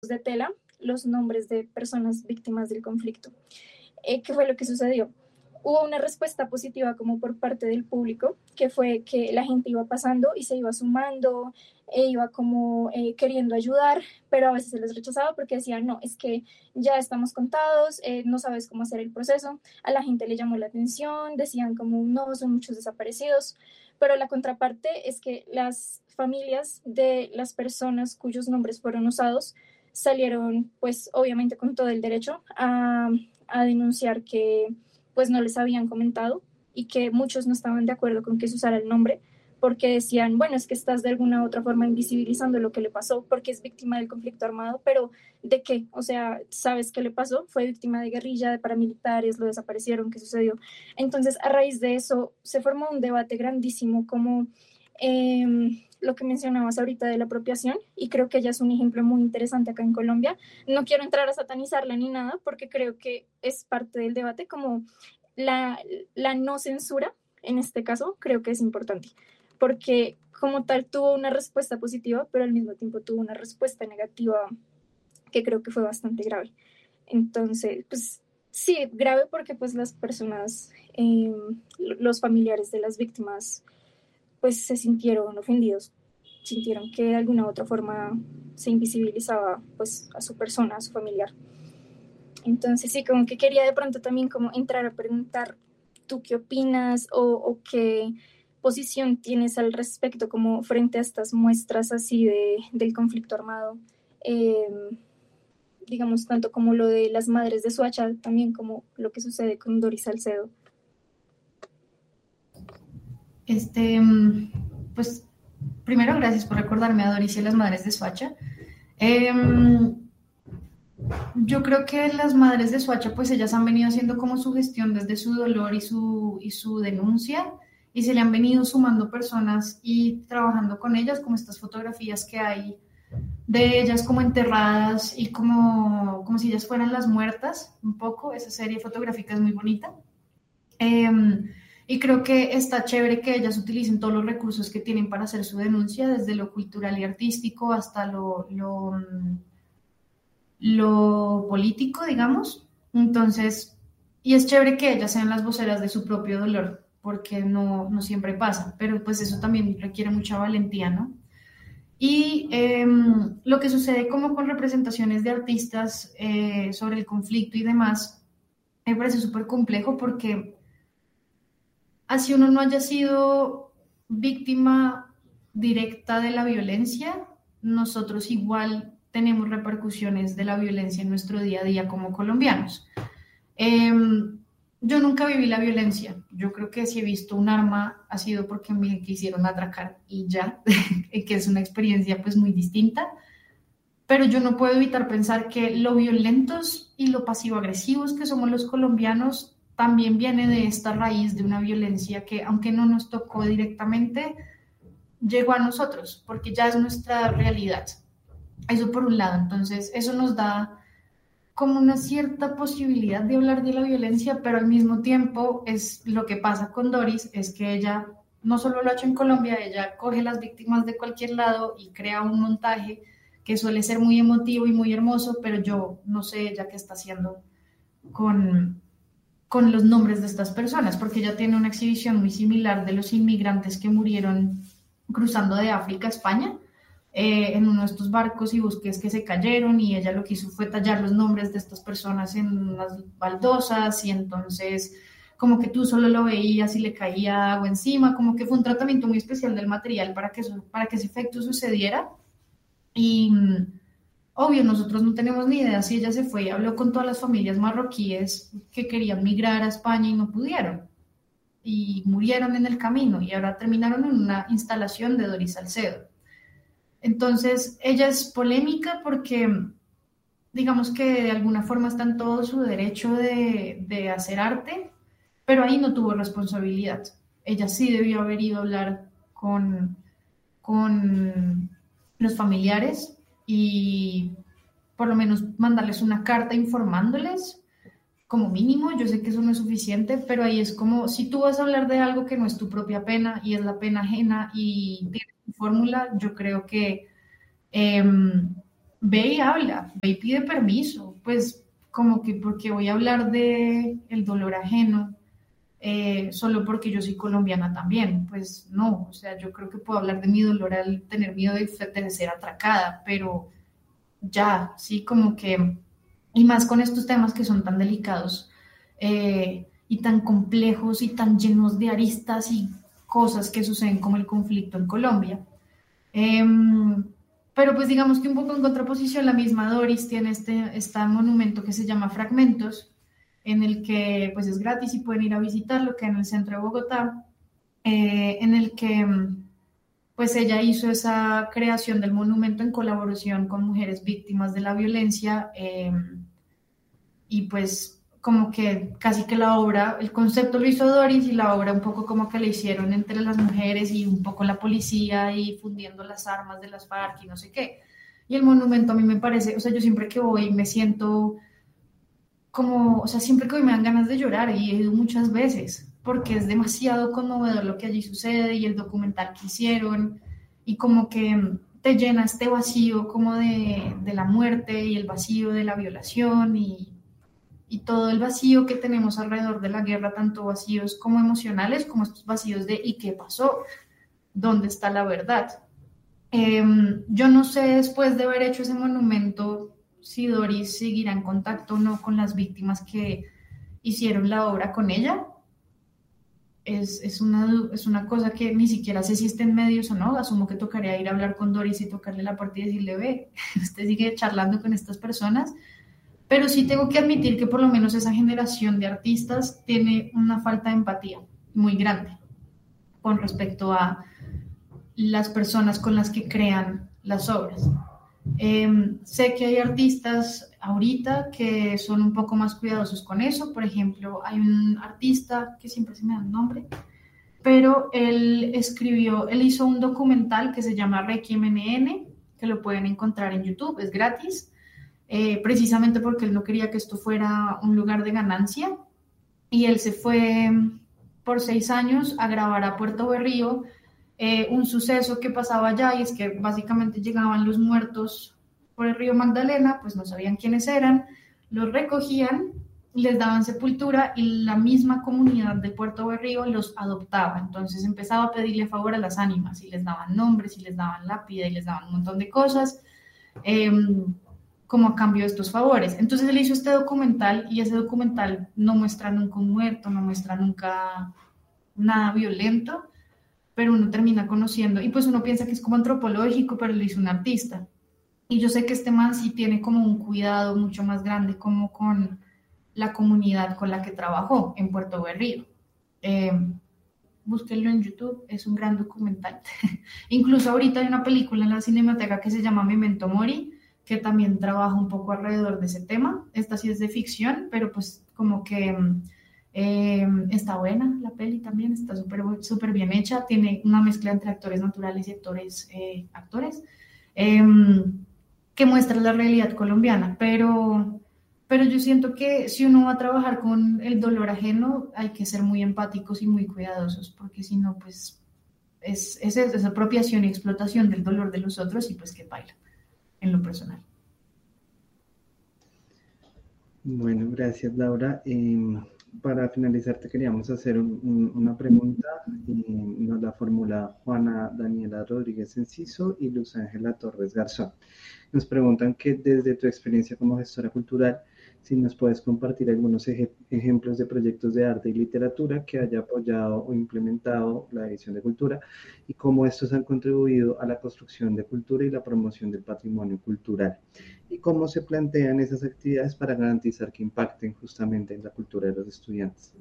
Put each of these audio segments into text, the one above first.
de tela los nombres de personas víctimas del conflicto. ¿Qué fue lo que sucedió? Hubo una respuesta positiva como por parte del público, que fue que la gente iba pasando y se iba sumando, iba como queriendo ayudar, pero a veces se les rechazaba porque decían, no, es que ya estamos contados, no sabes cómo hacer el proceso. A la gente le llamó la atención, decían como, no, son muchos desaparecidos, pero la contraparte es que las familias de las personas cuyos nombres fueron usados salieron, pues obviamente con todo el derecho a denunciar que pues no les habían comentado y que muchos no estaban de acuerdo con que se usara el nombre porque decían, bueno, es que estás de alguna u otra forma invisibilizando lo que le pasó porque es víctima del conflicto armado, pero ¿de qué? O sea, ¿sabes qué le pasó? Fue víctima de guerrilla, de paramilitares, lo desaparecieron, ¿qué sucedió? Entonces, a raíz de eso, se formó un debate grandísimo como lo que mencionabas ahorita de la apropiación, y creo que ella es un ejemplo muy interesante acá en Colombia. No quiero entrar a satanizarla ni nada, porque creo que es parte del debate, como la, la no censura, en este caso, creo que es importante, porque como tal tuvo una respuesta positiva, pero al mismo tiempo tuvo una respuesta negativa que creo que fue bastante grave. Entonces, pues sí, grave porque pues las personas, los familiares de las víctimas, pues se sintieron ofendidos, sintieron que de alguna u otra forma se invisibilizaba pues a su persona, a su familiar. Entonces sí, como que quería de pronto también como entrar a preguntar, ¿tú qué opinas o qué posición tienes al respecto como frente a estas muestras así del conflicto armado? Eh, digamos, tanto como lo de las madres de Soacha, también como lo que sucede con Doris Salcedo. Pues primero gracias por recordarme a Doris y a las madres de Soacha. Yo creo que las madres de Soacha, pues ellas han venido haciendo como su gestión desde su dolor y su denuncia, y se le han venido sumando personas y trabajando con ellas, como estas fotografías que hay de ellas como enterradas y como si ellas fueran las muertas, un poco. Esa serie fotográfica es muy bonita. Y creo que está chévere que ellas utilicen todos los recursos que tienen para hacer su denuncia, desde lo cultural y artístico hasta lo político, digamos. Entonces, y es chévere que ellas sean las voceras de su propio dolor, porque no siempre pasa, pero pues eso también requiere mucha valentía, ¿no? Y lo que sucede como con representaciones de artistas sobre el conflicto y demás, me parece súper complejo porque así uno no haya sido víctima directa de la violencia, nosotros igual tenemos repercusiones de la violencia en nuestro día a día como colombianos. Eh, yo nunca viví la violencia. Yo creo que si he visto un arma ha sido porque me quisieron atracar y ya, que es una experiencia pues muy distinta. Pero yo no puedo evitar pensar que lo violentos y lo pasivo-agresivos que somos los colombianos también viene de esta raíz de una violencia que, aunque no nos tocó directamente, llegó a nosotros, porque ya es nuestra realidad. Eso por un lado. Entonces, eso nos da como una cierta posibilidad de hablar de la violencia, pero al mismo tiempo es lo que pasa con Doris, es que ella no solo lo ha hecho en Colombia, ella coge las víctimas de cualquier lado y crea un montaje que suele ser muy emotivo y muy hermoso, pero yo no sé ella qué está haciendo con, con los nombres de estas personas, porque ella tiene una exhibición muy similar de los inmigrantes que murieron cruzando de África a España, en uno de estos barcos y buques que se cayeron, y ella lo que hizo fue tallar los nombres de estas personas en unas baldosas, y entonces como que tú solo lo veías y le caía agua encima, como que fue un tratamiento muy especial del material para que ese efecto sucediera. Y obvio, nosotros no tenemos ni idea si ella se fue y habló con todas las familias marroquíes que querían migrar a España y no pudieron, y murieron en el camino, y ahora terminaron en una instalación de Doris Salcedo. Entonces, ella es polémica porque, digamos que de alguna forma está en todo su derecho de hacer arte, pero ahí no tuvo responsabilidad. Ella sí debió haber ido a hablar con los familiares y por lo menos mandarles una carta informándoles, como mínimo. Yo sé que eso no es suficiente, pero ahí es como, si tú vas a hablar de algo que no es tu propia pena y es la pena ajena y tienes tu fórmula, yo creo que eh, ve y habla, ve y pide permiso, pues como que porque voy a hablar de el dolor ajeno, solo porque yo soy colombiana también, pues no, o sea, yo creo que puedo hablar de mi dolor al tener miedo de ser atracada, pero ya, sí, como que, y más con estos temas que son tan delicados y tan complejos y tan llenos de aristas y cosas que suceden como el conflicto en Colombia. Eh, pero pues digamos que un poco en contraposición, la misma Doris tiene este monumento que se llama Fragmentos, en el que pues es gratis y pueden ir a visitarlo, que en el centro de Bogotá, en el que pues ella hizo esa creación del monumento en colaboración con mujeres víctimas de la violencia y pues como que casi que la obra, el concepto lo hizo Doris y la obra un poco como que la hicieron entre las mujeres y un poco la policía y fundiendo las armas de las FARC y no sé qué. Y el monumento a mí me parece, o sea, yo siempre que voy me siento como, o sea, siempre que voy me dan ganas de llorar y he ido muchas veces porque es demasiado conmovedor lo que allí sucede y el documental que hicieron y como que te llena este vacío como de la muerte y el vacío de la violación y todo el vacío que tenemos alrededor de la guerra, tanto vacíos como emocionales, como estos vacíos de ¿y qué pasó? ¿Dónde está la verdad? Yo no sé después de haber hecho ese monumento si Doris seguirá en contacto o no con las víctimas que hicieron la obra con ella. Es una cosa que ni siquiera sé si está en medios o no. Asumo que tocaría ir a hablar con Doris y tocarle la puerta y decirle, ve, usted sigue charlando con estas personas. Pero sí tengo que admitir que por lo menos esa generación de artistas tiene una falta de empatía muy grande con respecto a las personas con las que crean las obras. Sé que hay artistas ahorita que son un poco más cuidadosos con eso. Por ejemplo, hay un artista que siempre se me da el nombre, pero él hizo un documental que se llama Requiem NN, que lo pueden encontrar en YouTube, es gratis, precisamente porque él no quería que esto fuera un lugar de ganancia. Y él se fue por 6 años a grabar a Puerto Berrío un suceso que pasaba allá, y es que básicamente llegaban los muertos por el río Magdalena, pues no sabían quiénes eran, los recogían, les daban sepultura y la misma comunidad de Puerto Berrío los adoptaba. Entonces empezaba a pedirle favor a las ánimas y les daban nombres y les daban lápida y les daban un montón de cosas como a cambio de estos favores. Entonces él hizo este documental y ese documental no muestra nunca un muerto, no muestra nunca nada violento, pero uno termina conociendo, y pues uno piensa que es como antropológico, pero lo hizo un artista. Y yo sé que este man sí tiene como un cuidado mucho más grande como con la comunidad con la que trabajó en Puerto Berrío. Eh, Búsquenlo en YouTube, es un gran documental. Incluso ahorita hay una película en la Cinemateca que se llama Memento Mori, que también trabaja un poco alrededor de ese tema. Esta sí es de ficción, pero pues como que está buena la peli también, está súper bien hecha, tiene una mezcla entre actores naturales y actores que muestra la realidad colombiana, pero yo siento que si uno va a trabajar con el dolor ajeno hay que ser muy empáticos y muy cuidadosos, porque si no, pues es apropiación y explotación del dolor de los otros y pues que baila en lo personal. Bueno, gracias Laura. Para finalizar te queríamos hacer una pregunta y nos la formula Juana Daniela Rodríguez Enciso y Luz Ángela Torres Garzón. Nos preguntan que desde tu experiencia como gestora cultural, si nos puedes compartir algunos ejemplos de proyectos de arte y literatura que haya apoyado o implementado la Dirección de Cultura y cómo estos han contribuido a la construcción de cultura y la promoción del patrimonio cultural y cómo se plantean esas actividades para garantizar que impacten justamente en la cultura de los estudiantes.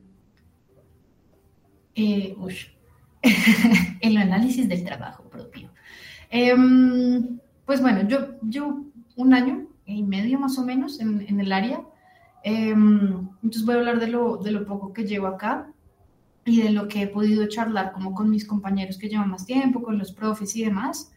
El análisis del trabajo propio. Pues bueno, yo 1 año y medio más o menos en el área. Entonces voy a hablar de lo poco que llevo acá y de lo que he podido charlar como con mis compañeros que llevan más tiempo, con los profes y demás.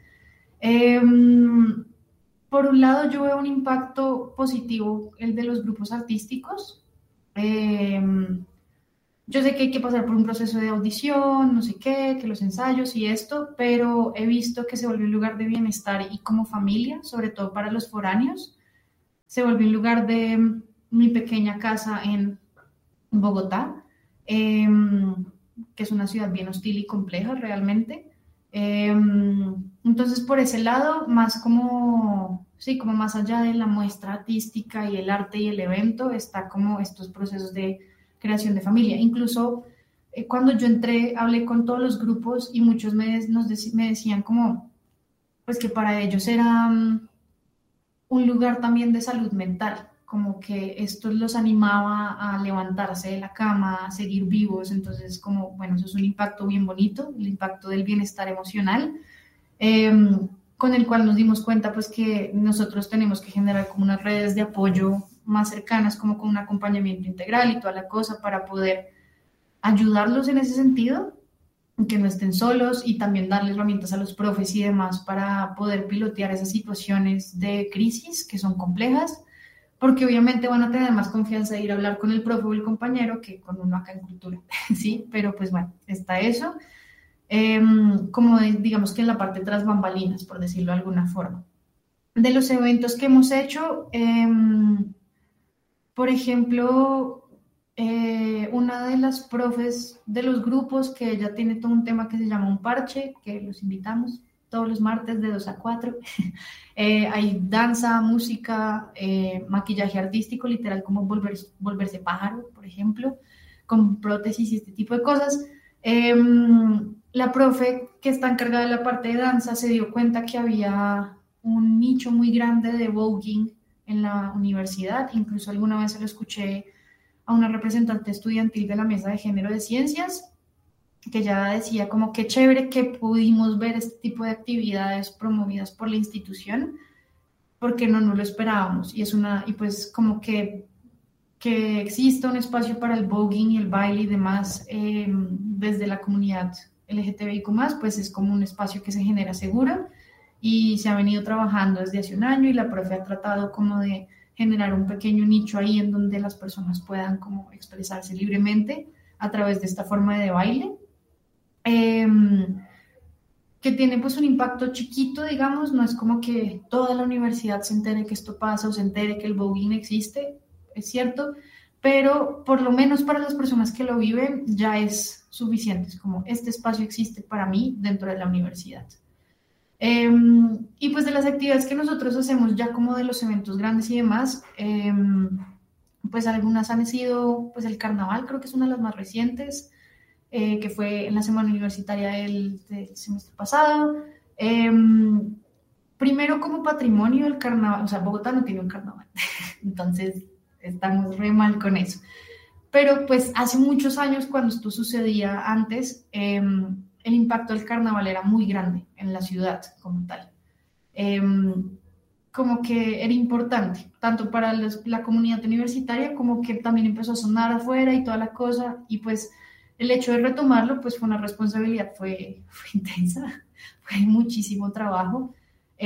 Por un lado, yo veo un impacto positivo, el de los grupos artísticos. Yo sé que hay que pasar por un proceso de audición, no sé qué, que los ensayos y esto, pero he visto que se volvió un lugar de bienestar y como familia, sobre todo para los foráneos, se volvió un lugar de mi pequeña casa en Bogotá, eh, que es una ciudad bien hostil y compleja realmente. Eh, entonces, por ese lado, más como, sí, como más allá de la muestra artística y el arte y el evento, está como estos procesos de creación de familia. Incluso cuando yo entré, hablé con todos los grupos y muchos me decían como, pues que para ellos era un lugar también de salud mental, como que esto los animaba a levantarse de la cama, a seguir vivos, entonces como, bueno, eso es un impacto bien bonito, el impacto del bienestar emocional, eh, con el cual nos dimos cuenta pues que nosotros tenemos que generar como unas redes de apoyo más cercanas, como con un acompañamiento integral y toda la cosa para poder ayudarlos en ese sentido, que no estén solos y también darle herramientas a los profes y demás para poder pilotear esas situaciones de crisis que son complejas, porque obviamente van a tener más confianza de ir a hablar con el profe o el compañero que con uno acá en cultura, ¿sí? Pero pues bueno, está eso, como digamos que en la parte tras bambalinas, por decirlo de alguna forma. De los eventos que hemos hecho, por ejemplo, una de las profes de los grupos, que ella tiene todo un tema que se llama un parche, que los invitamos todos los martes de 2 a 4. Hay danza, música, maquillaje artístico, literal como volverse pájaro, por ejemplo, con prótesis y este tipo de cosas. La profe que está encargada de la parte de danza se dio cuenta que había un nicho muy grande de voguing en la universidad, incluso alguna vez se lo escuché a una representante estudiantil de la Mesa de Género de Ciencias, que ya decía como qué chévere que pudimos ver este tipo de actividades promovidas por la institución, porque no lo esperábamos, y pues como que exista un espacio para el voguing y el baile y demás desde la comunidad LGTBIQ+, pues es como un espacio que se genera seguro y se ha venido trabajando desde hace un año y la profe ha tratado como de generar un pequeño nicho ahí en donde las personas puedan como expresarse libremente a través de esta forma de baile, que tiene pues un impacto chiquito, digamos, no es como que toda la universidad se entere que esto pasa o se entere que el voguing existe, es cierto, pero por lo menos para las personas que lo viven ya es suficiente, es como este espacio existe para mí dentro de la universidad. Y pues de las actividades que nosotros hacemos ya como de los eventos grandes y demás, pues algunas han sido, pues el carnaval creo que es una de las más recientes, que fue en la semana universitaria del semestre pasado. Primero como patrimonio del carnaval, o sea, Bogotá no tiene un carnaval, entonces estamos re mal con eso. Pero pues hace muchos años cuando esto sucedía antes, el impacto del carnaval era muy grande en la ciudad como tal. Como que era importante, tanto para la comunidad universitaria como que también empezó a sonar afuera y toda la cosa, y pues el hecho de retomarlo pues fue una responsabilidad, fue intensa, fue muchísimo trabajo,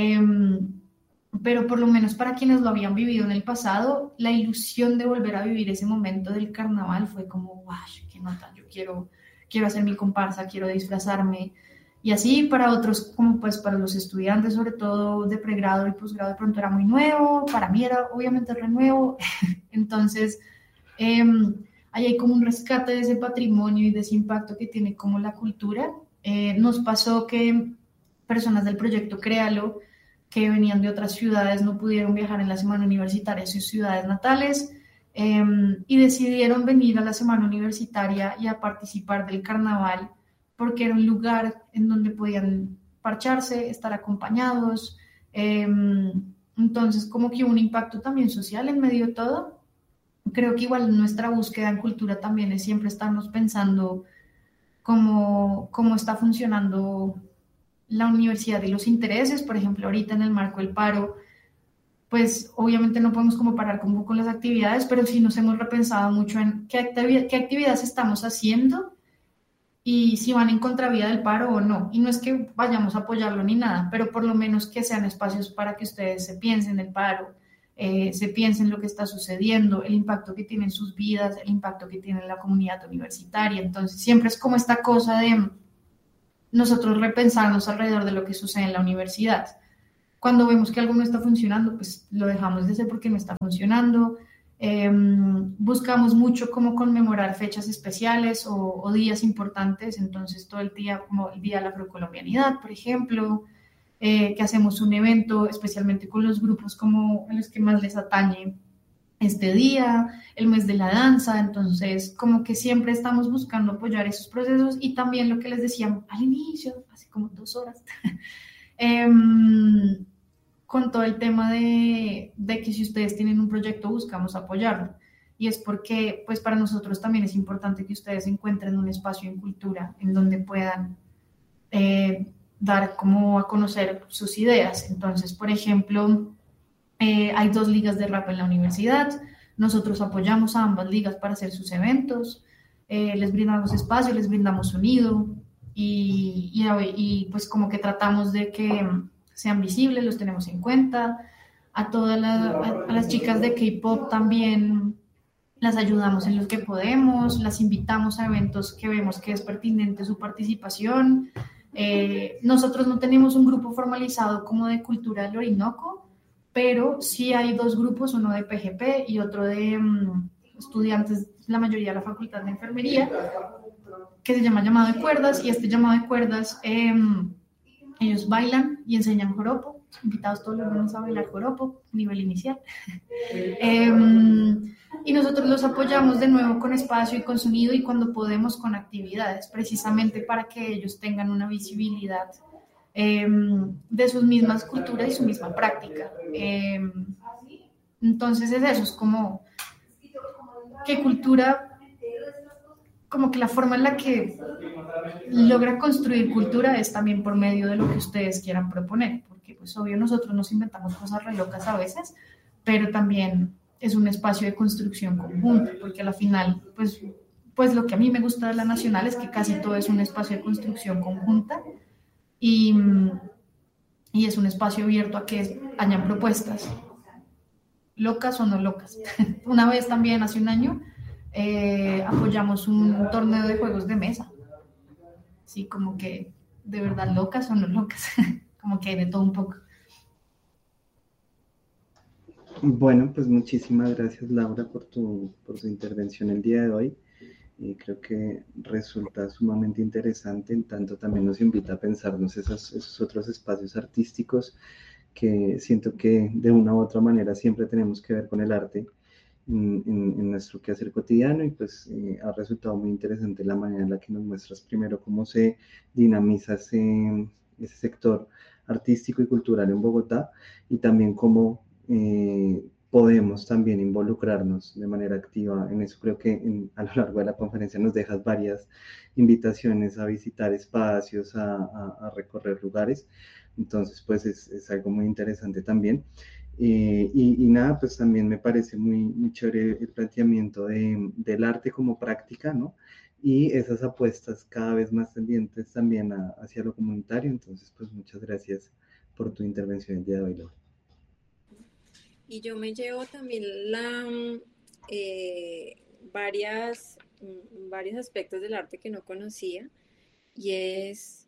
pero por lo menos para quienes lo habían vivido en el pasado, la ilusión de volver a vivir ese momento del carnaval fue como, wow, qué nota, yo quiero hacer mi comparsa, quiero disfrazarme. Y así para otros, como pues para los estudiantes, sobre todo de pregrado y posgrado, de pronto era muy nuevo, para mí era obviamente re nuevo. Entonces, ahí hay como un rescate de ese patrimonio y de ese impacto que tiene como la cultura. Nos pasó que personas del proyecto Créalo, que venían de otras ciudades, no pudieron viajar en la semana universitaria a sus ciudades natales, y decidieron venir a la semana universitaria y a participar del carnaval, porque era un lugar en donde podían parcharse, estar acompañados. Entonces, como que hubo un impacto también social en medio de todo. Creo que igual nuestra búsqueda en cultura también es siempre estarnos pensando cómo está funcionando la universidad y los intereses. Por ejemplo, ahorita en el marco del paro, pues obviamente no podemos como parar como con las actividades, pero sí nos hemos repensado mucho en qué actividades estamos haciendo y si van en contravía del paro o no. Y no es que vayamos a apoyarlo ni nada, pero por lo menos que sean espacios para que ustedes se piensen el paro, se piense en lo que está sucediendo, el impacto que tiene en sus vidas, el impacto que tiene en la comunidad universitaria. Entonces siempre es como esta cosa de nosotros repensarnos alrededor de lo que sucede en la universidad. Cuando vemos que algo no está funcionando, pues lo dejamos de hacer porque no está funcionando. Buscamos mucho cómo conmemorar fechas especiales o días importantes, entonces todo el día, como el Día de la Afrocolombianidad, por ejemplo, que hacemos un evento especialmente con los grupos como a los que más les atañe este día, el mes de la danza, entonces como que siempre estamos buscando apoyar esos procesos y también lo que les decía al inicio, hace como 2 horas, con todo el tema de que si ustedes tienen un proyecto buscamos apoyarlo. Y es porque pues para nosotros también es importante que ustedes encuentren un espacio en cultura en donde puedan dar como a conocer sus ideas. Entonces, por ejemplo, hay 2 ligas de rap en la universidad, nosotros apoyamos a ambas ligas para hacer sus eventos, les brindamos espacio, les brindamos sonido y pues como que tratamos de que sean visibles, los tenemos en cuenta. A todas a las chicas de K-pop también las ayudamos en lo que podemos, las invitamos a eventos que vemos que es pertinente su participación. Nosotros no tenemos un grupo formalizado como de cultura del Orinoco, pero sí hay 2 grupos, uno de PGP y otro de estudiantes, la mayoría de la Facultad de Enfermería, que se llama Llamado de Cuerdas, y este Llamado de Cuerdas, ellos bailan y enseñan joropo, invitados todos los lunes a bailar joropo, nivel inicial. Y nosotros los apoyamos de nuevo con espacio y con sonido y cuando podemos con actividades, precisamente para que ellos tengan una visibilidad de sus mismas culturas y su misma práctica. Entonces es eso, es como que cultura, como que la forma en la que logra construir cultura es también por medio de lo que ustedes quieran proponer, porque pues obvio nosotros nos inventamos cosas re locas a veces, pero también es un espacio de construcción conjunta, porque al final pues lo que a mí me gusta de la Nacional es que casi todo es un espacio de construcción conjunta y es un espacio abierto a que hayan propuestas, locas o no locas. Una vez también, hace un año, apoyamos un torneo de juegos de mesa, sí, como que de verdad locas o no locas, como que de todo un poco. Bueno, pues muchísimas gracias Laura por tu intervención el día de hoy. Creo que resulta sumamente interesante, en tanto también nos invita a pensarnos esos otros espacios artísticos que siento que de una u otra manera siempre tenemos que ver con el arte en nuestro quehacer cotidiano y pues ha resultado muy interesante la manera en la que nos muestras primero cómo se dinamiza ese sector artístico y cultural en Bogotá y también cómo podemos también involucrarnos de manera activa en eso. Creo que a lo largo de la conferencia nos dejas varias invitaciones a visitar espacios, a recorrer lugares. Entonces, pues es algo muy interesante también. Y nada, pues también me parece muy chévere el planteamiento del arte como práctica, ¿no? Y esas apuestas cada vez más tendientes también hacia lo comunitario. Entonces, pues muchas gracias por tu intervención el día de hoy, Laura. Y yo me llevo también varios aspectos del arte que no conocía, y es,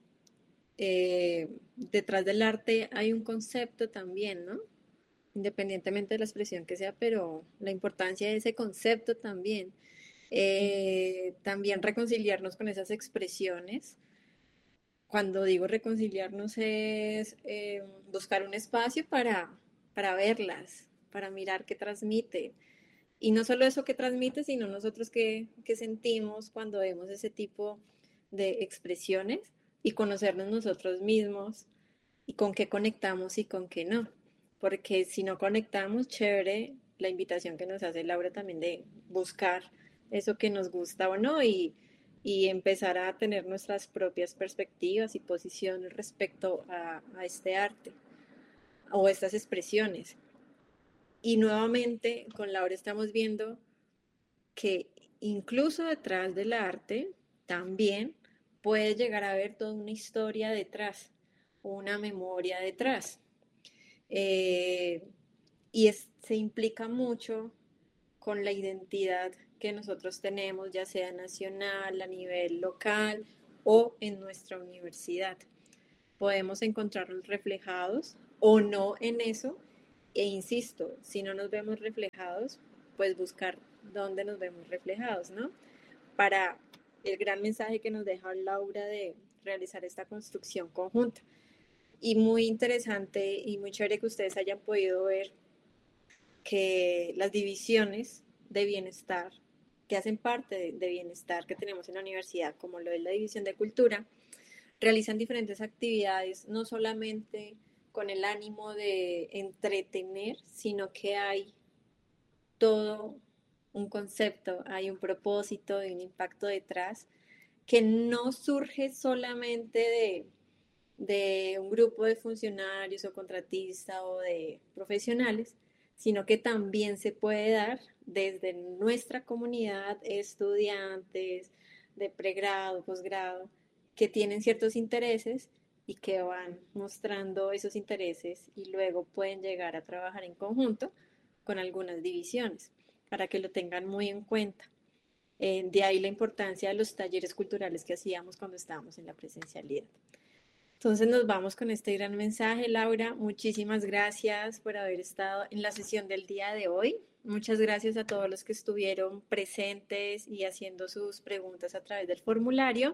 detrás del arte hay un concepto también, ¿no? Independientemente de la expresión que sea, pero la importancia de ese concepto también. También reconciliarnos con esas expresiones. Cuando digo reconciliarnos es buscar un espacio para verlas, para mirar qué transmite. Y no solo eso que transmite, sino nosotros qué sentimos cuando vemos ese tipo de expresiones y conocernos nosotros mismos y con qué conectamos y con qué no. Porque si no conectamos, chévere la invitación que nos hace Laura también de buscar eso que nos gusta o no y empezar a tener nuestras propias perspectivas y posiciones respecto a este arte o estas expresiones. Y nuevamente con Laura estamos viendo que incluso detrás del arte también puede llegar a haber toda una historia detrás, una memoria detrás. y se implica mucho con la identidad que nosotros tenemos, ya sea nacional, a nivel local o en nuestra universidad. Podemos encontrarnos reflejados o no en eso, e insisto, si no nos vemos reflejados, pues buscar dónde nos vemos reflejados, ¿no? Para el gran mensaje que nos deja Laura de realizar esta construcción conjunta. Y muy interesante y muy chévere que ustedes hayan podido ver que las divisiones de bienestar, que hacen parte de bienestar que tenemos en la universidad, como lo es la división de cultura, realizan diferentes actividades, no solamente con el ánimo de entretener, sino que hay todo un concepto, hay un propósito, hay un impacto detrás, que no surge solamente de un grupo de funcionarios o contratistas o de profesionales, sino que también se puede dar desde nuestra comunidad, estudiantes de pregrado, posgrado, que tienen ciertos intereses y que van mostrando esos intereses y luego pueden llegar a trabajar en conjunto con algunas divisiones, para que lo tengan muy en cuenta. De ahí la importancia de los talleres culturales que hacíamos cuando estábamos en la presencialidad. Entonces nos vamos con este gran mensaje, Laura. Muchísimas gracias por haber estado en la sesión del día de hoy. Muchas gracias a todos los que estuvieron presentes y haciendo sus preguntas a través del formulario.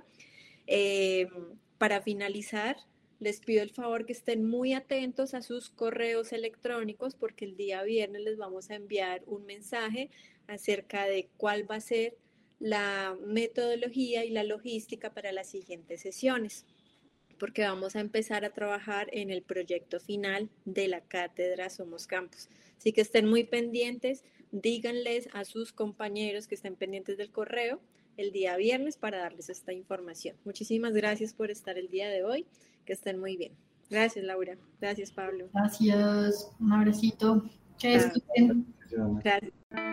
Para finalizar, les pido el favor que estén muy atentos a sus correos electrónicos, porque el día viernes les vamos a enviar un mensaje acerca de cuál va a ser la metodología y la logística para las siguientes sesiones, porque vamos a empezar a trabajar en el proyecto final de la cátedra Somos Campus. Así que estén muy pendientes, díganles a sus compañeros que estén pendientes del correo el día viernes para darles esta información. Muchísimas gracias por estar el día de hoy, que estén muy bien. Gracias, Laura. Gracias, Pablo. Gracias, un abracito. Que estén. Gracias.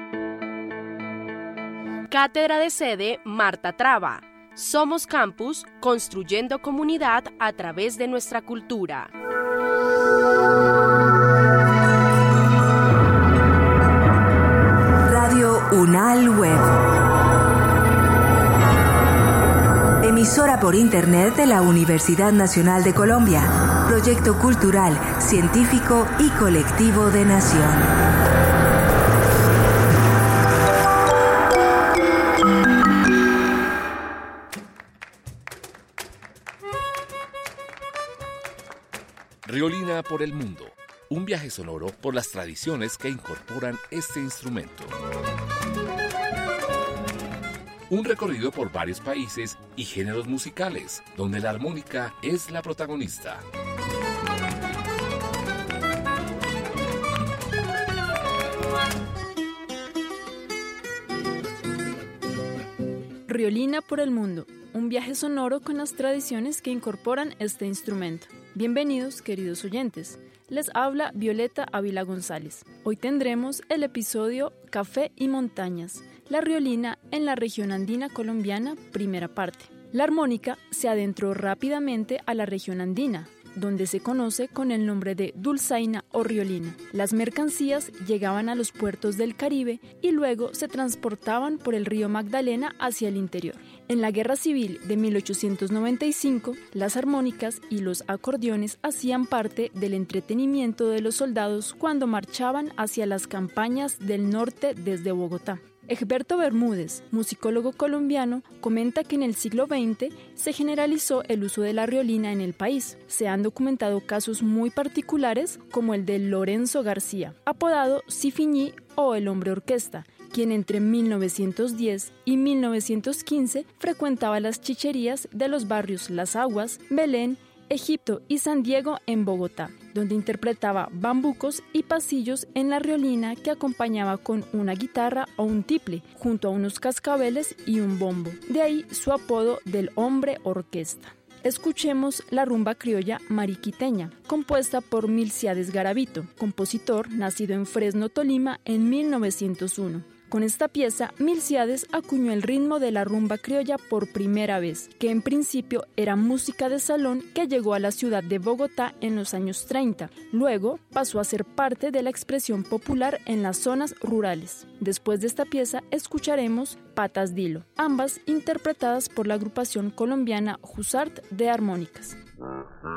Cátedra de sede Marta Traba. Somos Campus, construyendo comunidad a través de nuestra cultura. Radio UNAL Web. Emisora por Internet de la Universidad Nacional de Colombia. Proyecto cultural, científico y colectivo de Nación. Riolina por el mundo, un viaje sonoro por las tradiciones que incorporan este instrumento. Un recorrido por varios países y géneros musicales, donde la armónica es la protagonista. Riolina por el mundo, un viaje sonoro con las tradiciones que incorporan este instrumento. Bienvenidos, queridos oyentes. Les habla Violeta Ávila González. Hoy tendremos el episodio Café y Montañas, la riolina en la región andina colombiana, primera parte. La armónica se adentró rápidamente a la región andina, donde se conoce con el nombre de dulzaina o riolina. Las mercancías llegaban a los puertos del Caribe y luego se transportaban por el río Magdalena hacia el interior. En la Guerra Civil de 1895, las armónicas y los acordeones hacían parte del entretenimiento de los soldados cuando marchaban hacia las campañas del norte desde Bogotá. Egberto Bermúdez, musicólogo colombiano, comenta que en el siglo XX se generalizó el uso de la riolina en el país. Se han documentado casos muy particulares como el de Lorenzo García, apodado Sifiñí o el hombre orquesta, quien entre 1910 y 1915 frecuentaba las chicherías de los barrios Las Aguas, Belén, Egipto y San Diego en Bogotá, donde interpretaba bambucos y pasillos en la riolina que acompañaba con una guitarra o un tiple, junto a unos cascabeles y un bombo. De ahí su apodo del hombre orquesta. Escuchemos la rumba criolla mariquiteña, compuesta por Milciades Garavito, compositor nacido en Fresno, Tolima en 1901. Con esta pieza, Milcíades acuñó el ritmo de la rumba criolla por primera vez, que en principio era música de salón que llegó a la ciudad de Bogotá en los años 30. Luego pasó a ser parte de la expresión popular en las zonas rurales. Después de esta pieza escucharemos Patas d'Hilo, ambas interpretadas por la agrupación colombiana Jusart de Armónicas.